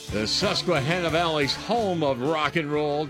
The Susquehanna Valley's home of rock and roll,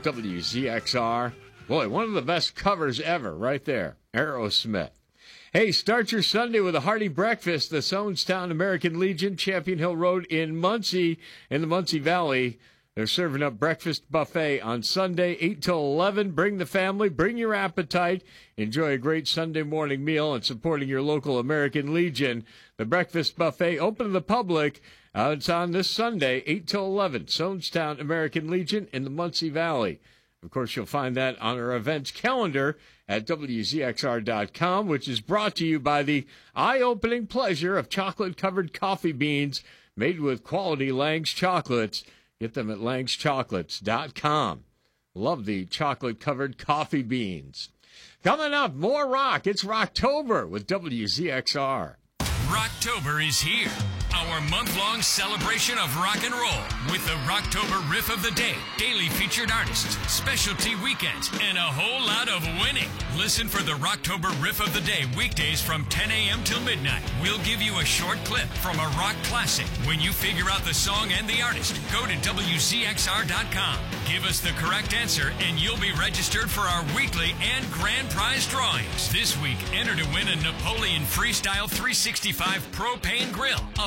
WZXR. Boy, one of the best covers ever right there, Aerosmith. Hey, start your Sunday with a hearty breakfast. The Sonestown American Legion, Champion Hill Road in Muncie, in the Muncie Valley. They're serving up breakfast buffet on Sunday, 8 till 11. Bring the family, bring your appetite. Enjoy a great Sunday morning meal and supporting your local American Legion. The breakfast buffet open to the public. It's on this Sunday, 8 till 11. Sonestown American Legion in the Muncie Valley. Of course, you'll find that on our events calendar at WZXR.com, which is brought to you by the eye-opening pleasure of chocolate-covered coffee beans made with quality Lang's chocolates. Get them at langschocolates.com. Love the chocolate-covered coffee beans. Coming up, more rock. It's Rocktober with WZXR. Rocktober is here. Our month-long celebration of rock and roll with the Rocktober Riff of the Day, daily featured artists, specialty weekends, and a whole lot of winning. Listen for the Rocktober Riff of the Day weekdays from 10 a.m. till midnight. We'll give you a short clip from a rock classic. When you figure out the song and the artist, go to WZXR.com. Give us the correct answer, and you'll be registered for our weekly and grand prize drawings. This week, enter to win a Napoleon Freestyle 365 propane grill, a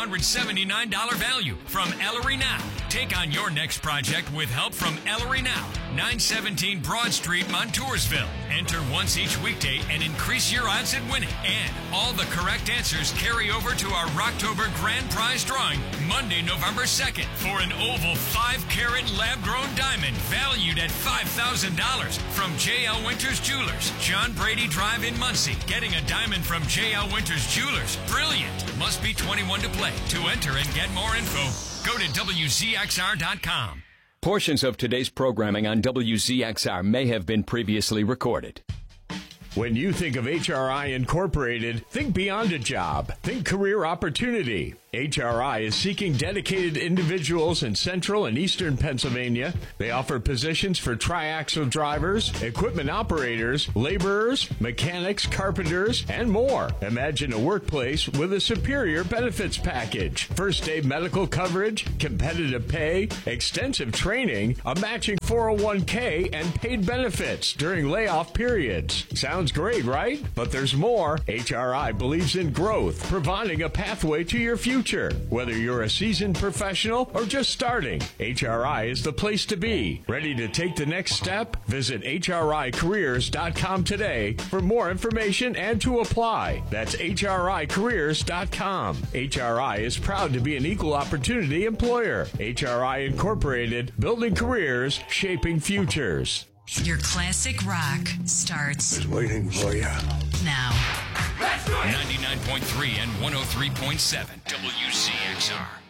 $579 value from Ellery Now. Take on your next project with help from Ellery Now, 917 Broad Street, Montoursville. Enter once each weekday and increase your odds at winning. And all the correct answers carry over to our Rocktober Grand Prize drawing Monday, November 2nd for an oval 5-carat lab-grown diamond valued at $5,000 from J.L. Winters Jewelers, John Brady Drive in Muncie. Getting a diamond from J.L. Winters Jewelers. Brilliant. Must be 21 to play. To enter and get more info, go to WZXR.com. Portions of today's programming on WZXR may have been previously recorded. When you think of HRI Incorporated, think beyond a job. Think career opportunity. HRI is seeking dedicated individuals in central and eastern Pennsylvania. They offer positions for triaxle drivers, equipment operators, laborers, mechanics, carpenters, and more. Imagine a workplace with a superior benefits package. First day medical coverage, competitive pay, extensive training, a matching 401k, and paid benefits during layoff periods. Sounds great, right? But there's more. HRI believes in growth, providing a pathway to your future. Whether you're a seasoned professional or just starting, HRI is the place to be. Ready to take the next step? Visit HRIcareers.com today for more information and to apply. That's HRIcareers.com. HRI is proud to be an equal opportunity employer. HRI Incorporated, building careers, shaping futures. Your classic rock starts. Just waiting for you. Now. 99.3 and 103.7 WZXR.